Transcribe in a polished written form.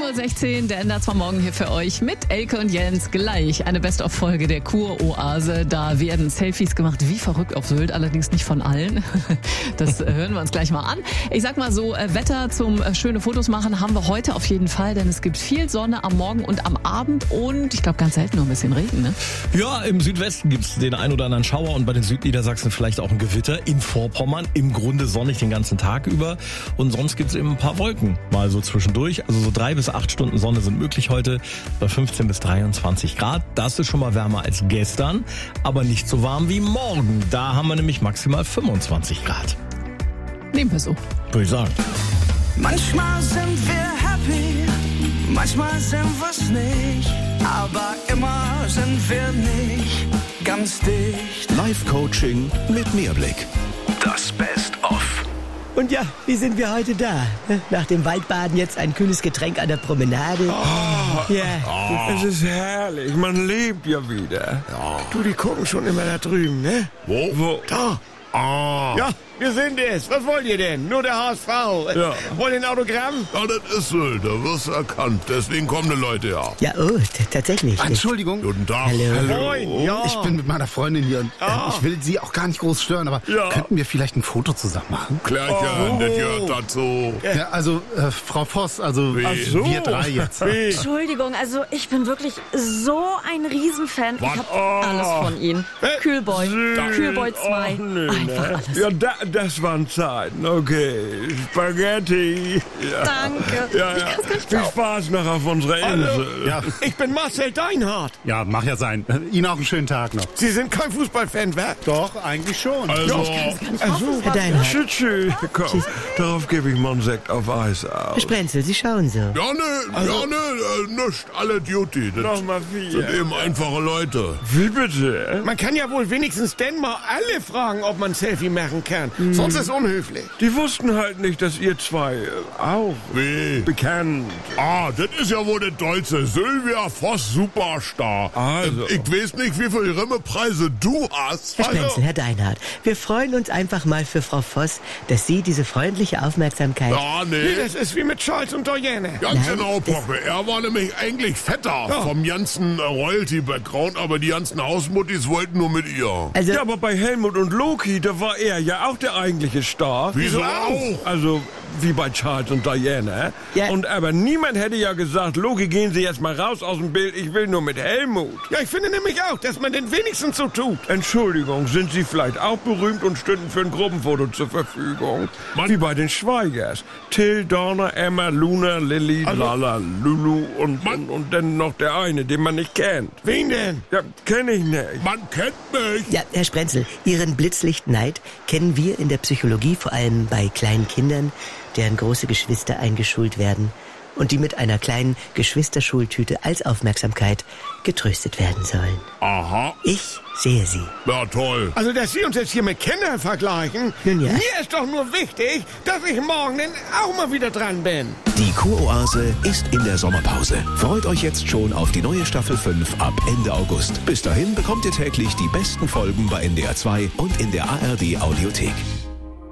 7.16 Uhr, der Ender zwar morgen hier für euch mit Elke und Jens. Gleich eine Best-of-Folge der Kuroase. Da werden Selfies gemacht wie verrückt auf Sylt, allerdings nicht von allen. Das hören wir uns gleich mal an. Ich sag mal so, Wetter zum schöne Fotos machen haben wir heute auf jeden Fall, denn es gibt viel Sonne am Morgen und am Abend und ich glaube ganz selten nur ein bisschen Regen, ne? Ja, im Südwesten gibt's den ein oder anderen Schauer und bei den Südniedersachsen vielleicht auch ein Gewitter. In Vorpommern im Grunde sonnig den ganzen Tag über und sonst gibt's eben ein paar Wolken mal so zwischendurch. Also so 3 bis 8 Stunden Sonne sind möglich heute bei 15 bis 23 Grad. Das ist schon mal wärmer als gestern, aber nicht so warm wie morgen. Da haben wir nämlich maximal 25 Grad. Nehmen wir so. Würde ich sagen. Manchmal sind wir happy, manchmal sind wir's nicht, aber immer sind wir nicht ganz dicht. Live-Coaching mit Mehrblick. Das Best-of. Und ja, wie sind wir heute da? Nach dem Waldbaden jetzt ein kühles Getränk an der Promenade. Es ist herrlich, man lebt ja wieder. Du, die gucken schon immer da drüben, ne? Wo? Da. Ja, wir sind es. Was wollt ihr denn? Nur der HSV. Ja. Wollt ihr ein Autogramm? Ja, das ist Sylt, da wirst du erkannt. Deswegen kommen die Leute ja. Ja, tatsächlich. Entschuldigung. Guten Tag. Hallo. Moin, ja. Ich bin mit meiner Freundin hier und ich will sie auch gar nicht groß stören, aber könnten wir vielleicht ein Foto zusammen machen? Klärchen, das gehört dazu. Ja, also Frau Voss, also wir drei jetzt. Entschuldigung, also ich bin wirklich so ein Riesenfan. Was? Ich hab alles von Ihnen. Kühlboy, Kühlboy 2, einfach alles. Ja, das waren Zeiten. Okay. Spaghetti. Ja. Danke. Ja. Ich kann's nicht Viel glauben. Spaß noch auf unserer Insel. Ja. Ich bin Marcel Deinhardt. Ja, mag ja sein. Ihnen auch einen schönen Tag noch. Sie sind kein Fußballfan, wer? Doch, eigentlich schon. Also, Herr Deinhardt. Tschüss. Komm, darauf gebe ich mal einen Sekt auf Eis Herr aus. Sprenzel, Sie schauen so. nicht alle Duty. Das Nochmal sind 4. eben einfache Leute. Wie bitte? Man kann ja wohl wenigstens denn mal alle fragen, ob man ein Selfie machen kann. Sonst ist unhöflich. Die wussten halt nicht, dass ihr zwei auch Wie? bekannt. Das ist ja wohl der Deutsche. Sylvia Voss, Superstar. Also. Ich weiß nicht, wie viele Rimmepreise du hast. Herr Sprenzel, Herr Deinhardt, wir freuen uns einfach mal für Frau Voss, dass Sie diese freundliche Aufmerksamkeit... Ja, Nee, nee. das ist wie mit Charles und Diana. Ganz Nein, genau, Poppe. Er war nämlich eigentlich fetter vom ganzen Royalty-Background, aber die ganzen Hausmuttis wollten nur mit ihr. Also, Ja, aber bei Helmut und Loki, da war er ja auch der eigentliche Star. Wieso auch? Also, wie bei Charles und Diana. Ja. Und aber niemand hätte ja gesagt, Loki, gehen Sie jetzt mal raus aus dem Bild, ich will nur mit Helmut. Ja, ich finde nämlich auch, dass man den wenigstens so tut. Entschuldigung, sind Sie vielleicht auch berühmt und stünden für ein Gruppenfoto zur Verfügung? Wie bei den Schweigers. Till, Donna, Emma, Luna, Lilly, Lala, Lulu und dann noch der eine, den man nicht kennt. Wen denn? Ja, kenn ich nicht. Man kennt mich. ja, Herr Sprenzel, Ihren Blitzlichtneid kennen wir in der Psychologie vor allem bei kleinen Kindern, deren große Geschwister eingeschult werden und die mit einer kleinen Geschwisterschultüte als Aufmerksamkeit getröstet werden sollen. Aha. Ich sehe Sie. Ja, toll. Also, dass Sie uns jetzt hier mit Kindern vergleichen, Nun ja. mir ist doch nur wichtig, dass ich morgen dann auch mal wieder dran bin. Die Kuroase ist in der Sommerpause. Freut euch jetzt schon auf die neue Staffel 5 ab Ende August. Bis dahin bekommt ihr täglich die besten Folgen bei NDR 2 und in der ARD Audiothek.